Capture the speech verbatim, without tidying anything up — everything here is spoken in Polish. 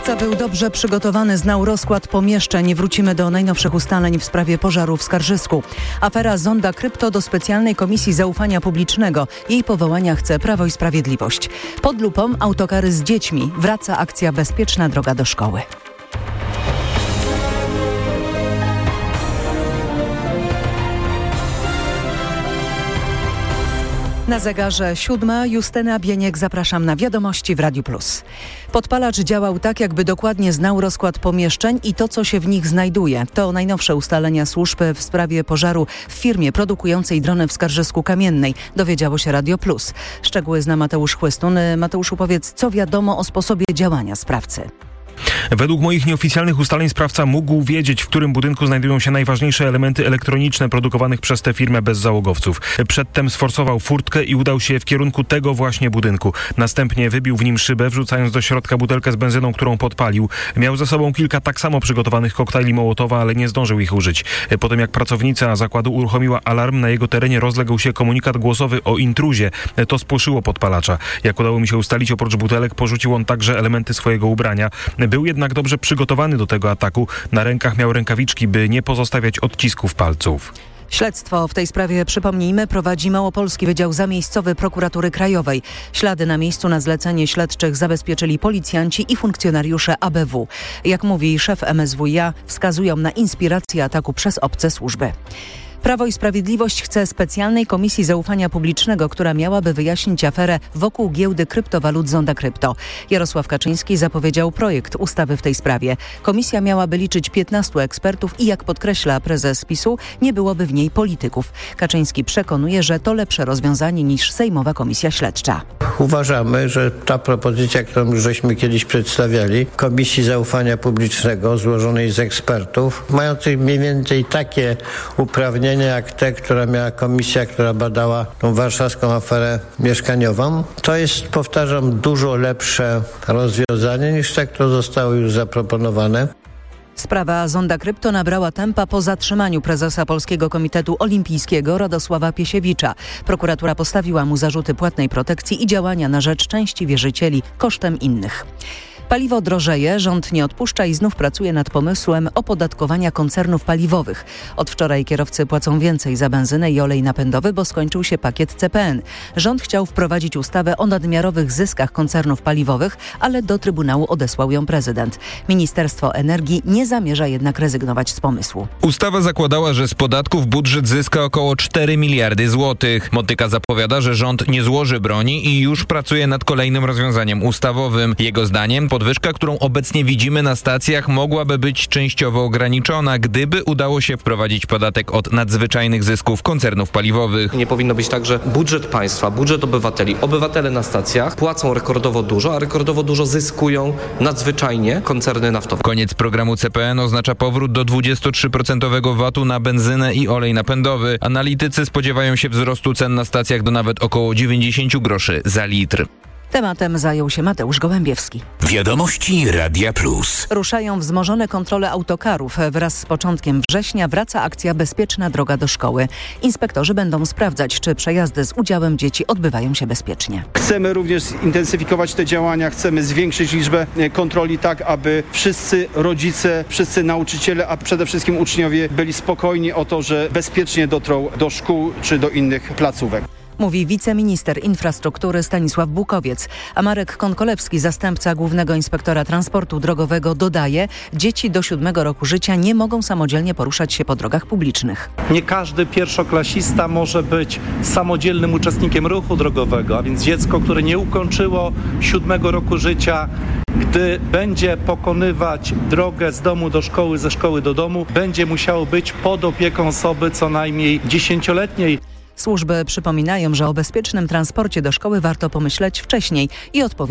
Kierowca był dobrze przygotowany, znał rozkład pomieszczeń. Wrócimy do najnowszych ustaleń w sprawie pożaru w Skarżysku. Afera Zonda Krypto do specjalnej komisji zaufania publicznego. Jej powołania chce Prawo i Sprawiedliwość. Pod lupą autokary z dziećmi. Wraca akcja Bezpieczna droga do szkoły. Na zegarze siódma. Justyna Bieniek, zapraszam na wiadomości w Radiu Plus. Podpalacz działał tak, jakby dokładnie znał rozkład pomieszczeń i to, co się w nich znajduje. To najnowsze ustalenia służb w sprawie pożaru w firmie produkującej drony w Skarżysku Kamiennej. Dowiedziało się Radio Plus. Szczegóły zna Mateusz Chłystun. Mateuszu, powiedz, co wiadomo o sposobie działania sprawcy? Według moich nieoficjalnych ustaleń sprawca mógł wiedzieć, w którym budynku znajdują się najważniejsze elementy elektroniczne produkowanych przez tę firmę bez załogowców. Przedtem sforsował furtkę i udał się w kierunku tego właśnie budynku. Następnie wybił w nim szybę, wrzucając do środka butelkę z benzyną, którą podpalił. Miał ze sobą kilka tak samo przygotowanych koktajli Mołotowa, ale nie zdążył ich użyć. Po tym jak pracownica zakładu uruchomiła alarm, na jego terenie rozległ się komunikat głosowy o intruzie. To spłoszyło podpalacza. Jak udało mi się ustalić, oprócz butelek porzucił on także elementy swojego ubrania. Był jednak dobrze przygotowany do tego ataku. Na rękach miał rękawiczki, by nie pozostawiać odcisków palców. Śledztwo w tej sprawie, przypomnijmy, prowadzi Małopolski Wydział Zamiejscowy Prokuratury Krajowej. Ślady na miejscu na zlecenie śledczych zabezpieczyli policjanci i funkcjonariusze A B W. Jak mówi szef M S W iA, wskazują na inspirację ataku przez obce służby. Prawo i Sprawiedliwość chce specjalnej komisji zaufania publicznego, która miałaby wyjaśnić aferę wokół giełdy kryptowalut Zonda Krypto. Jarosław Kaczyński zapowiedział projekt ustawy w tej sprawie. Komisja miałaby liczyć piętnastu ekspertów i jak podkreśla prezes PiSu, nie byłoby w niej polityków. Kaczyński przekonuje, że to lepsze rozwiązanie niż sejmowa komisja śledcza. Uważamy, że ta propozycja, którą już żeśmy kiedyś przedstawiali, Komisji Zaufania Publicznego złożonej z ekspertów, mających mniej więcej takie uprawnienia jak te, która miała komisja, która badała tą warszawską aferę mieszkaniową. To jest, powtarzam, dużo lepsze rozwiązanie niż te, które zostały już zaproponowane. Sprawa Zonda Krypto nabrała tempa po zatrzymaniu prezesa Polskiego Komitetu Olimpijskiego Radosława Piesiewicza. Prokuratura postawiła mu zarzuty płatnej protekcji i działania na rzecz części wierzycieli kosztem innych. Paliwo drożeje, rząd nie odpuszcza i znów pracuje nad pomysłem opodatkowania koncernów paliwowych. Od wczoraj kierowcy płacą więcej za benzynę i olej napędowy, bo skończył się pakiet C P N. Rząd chciał wprowadzić ustawę o nadmiarowych zyskach koncernów paliwowych, ale do Trybunału odesłał ją prezydent. Ministerstwo Energii nie zamierza jednak rezygnować z pomysłu. Ustawa zakładała, że z podatków budżet zyska około cztery miliardy złotych. Motyka zapowiada, że rząd nie złoży broni i już pracuje nad kolejnym rozwiązaniem ustawowym. Jego zdaniem podwyżka, którą obecnie widzimy na stacjach, mogłaby być częściowo ograniczona, gdyby udało się wprowadzić podatek od nadzwyczajnych zysków koncernów paliwowych. Nie powinno być tak, że budżet państwa, budżet obywateli, obywatele na stacjach płacą rekordowo dużo, a rekordowo dużo zyskują nadzwyczajnie koncerny naftowe. Koniec programu C P N oznacza powrót do dwudziestu trzech procentów V A T u na benzynę i olej napędowy. Analitycy spodziewają się wzrostu cen na stacjach do nawet około dziewięćdziesięciu groszy za litr. Tematem zajął się Mateusz Gołębiewski. Wiadomości Radia Plus. Ruszają wzmożone kontrole autokarów. Wraz z początkiem września wraca akcja Bezpieczna droga do szkoły. Inspektorzy będą sprawdzać, czy przejazdy z udziałem dzieci odbywają się bezpiecznie. Chcemy również zintensyfikować te działania, chcemy zwiększyć liczbę kontroli tak, aby wszyscy rodzice, wszyscy nauczyciele, a przede wszystkim uczniowie byli spokojni o to, że bezpiecznie dotrą do szkół czy do innych placówek. Mówi wiceminister infrastruktury Stanisław Bukowiec. A Marek Konkolewski, zastępca głównego inspektora transportu drogowego, dodaje, dzieci do siódmego roku życia nie mogą samodzielnie poruszać się po drogach publicznych. Nie każdy pierwszoklasista może być samodzielnym uczestnikiem ruchu drogowego, a więc dziecko, które nie ukończyło siódmego roku życia, gdy będzie pokonywać drogę z domu do szkoły, ze szkoły do domu, będzie musiało być pod opieką osoby co najmniej dziesięcioletniej. Służby przypominają, że o bezpiecznym transporcie do szkoły warto pomyśleć wcześniej i odpowiedzieć